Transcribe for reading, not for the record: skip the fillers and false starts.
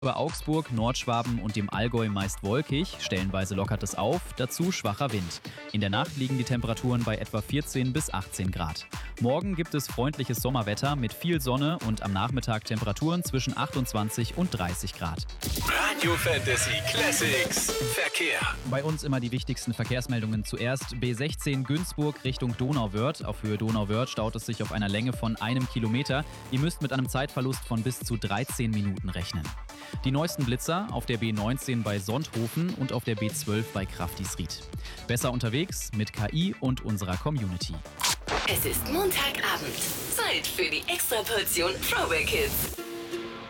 Bei Augsburg, Nordschwaben und dem Allgäu meist wolkig, stellenweise lockert es auf, dazu schwacher Wind. In der Nacht liegen die Temperaturen bei etwa 14 bis 18 Grad. Morgen gibt es freundliches Sommerwetter mit viel Sonne und am Nachmittag Temperaturen zwischen 28 und 30 Grad. Radio Fantasy Classics Verkehr. Bei uns immer die wichtigsten Verkehrsmeldungen zuerst. B16 Günzburg Richtung Donauwörth. Auf Höhe Donauwörth staut es sich auf einer Länge von 1 Kilometer. Ihr müsst mit einem Zeitverlust von bis zu 13 Minuten rechnen. Die neuesten Blitzer auf der B19 bei Sonthofen und auf der B12 bei Kraftisried. Besser unterwegs mit KI und unserer Community. Es ist Montagabend. Zeit für die Extraportion Throwback Hits.